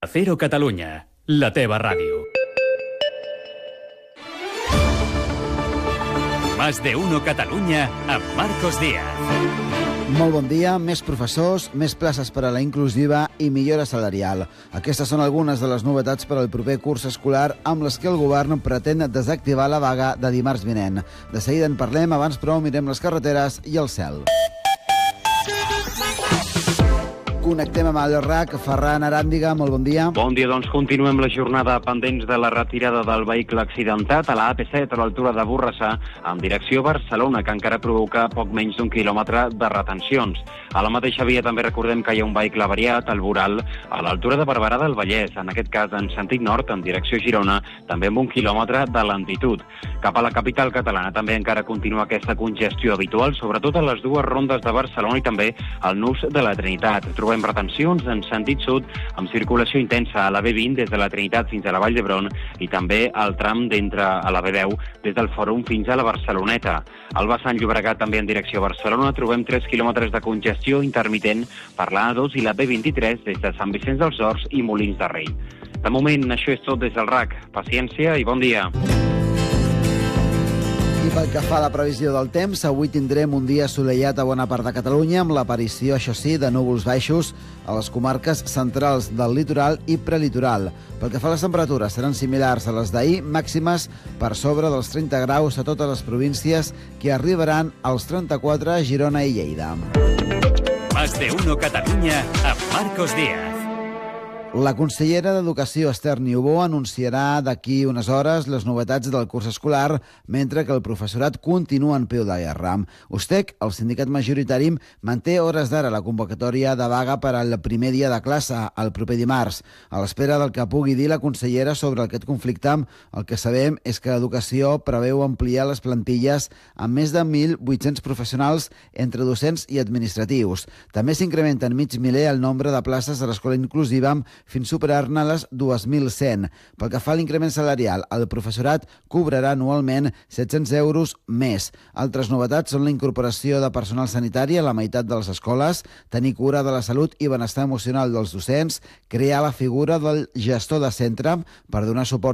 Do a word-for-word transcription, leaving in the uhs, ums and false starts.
Cero Catalunya, la teva ràdio. Más de uno Catalunya amb Marcos Díaz. Molt bon dia. Més professors, més places per a la inclusiva i millora salarial. Aquestes són algunes de les novetats per al proper curs escolar amb les que el govern pretén desactivar la vaga de dimarts vinent. De seguida en parlem, abans però mirem les carreteres i el cel. Connectem amb el R A C. Ferran Aràndiga, molt bon dia. Bon dia, doncs continuem la jornada pendents de la retirada del vehicle accidentat a la A P set a l'altura de Borrassà en direcció Barcelona, que encara provoca poc menys d'un quilòmetre de retencions. A la mateixa via també recordem que hi ha un vehicle avariat al voral a l'altura de Barberà del Vallès, en aquest cas en sentit nord, en direcció Girona, també amb un quilòmetre de lentitud. Cap a la capital catalana també encara continua aquesta congestió habitual, sobretot a les dues rondes de Barcelona i també al nus de la Trinitat. Trobem retencions en sentit sud amb circulació intensa a la B vint des de la Trinitat fins a la Vall d'Hebron i també al tram d'entre a la B deu des del Fòrum fins a la Barceloneta. Al vessant Llobregat també en direcció a Barcelona trobem tres quilòmetres de congestió intermitent per la A dos i la B vint-i-tres des de Sant Vicenç dels Horts i Molins de Rei. De moment, això és tot des del R A C. Paciència i bon dia. I pel que fa a la previsió del temps, avui tindrem un dia assolellat a bona part de Catalunya, amb l'aparició, això sí, de núvols baixos a les comarques centrals del litoral i prelitoral. Pel que fa a les temperatures, seran similars a les d'ahir, màximes per sobre dels trenta graus a totes les províncies, que arribaran als trenta-quatre a Girona i Lleida. Más de uno Catalunya amb Marcos Díaz. La consellera d'Educació, Esther Niubó, anunciarà d'aquí unes hores les novetats del curs escolar, mentre que el professorat continua en peu de guerra. USTEC, el sindicat majoritari, manté hores d'ara la convocatòria de vaga per al primer dia de classe, el proper dimarts. A l'espera del que pugui dir la consellera sobre aquest conflicte, el que sabem és que Educació preveu ampliar les plantilles amb més de mil vuit-cents professionals entre docents i administratius. També s'incrementa en mig miler el nombre de places a l'escola inclusiva fins superar-ne les dos mil cent. Pel que fa a l'increment salarial, el professorat cobrarà anualment set-cents euros més. Altres novetats són la incorporació de personal sanitari a la meitat de les escoles, tenir cura de la salut i benestar emocional dels docents, crear la figura del gestor de centre per donar suport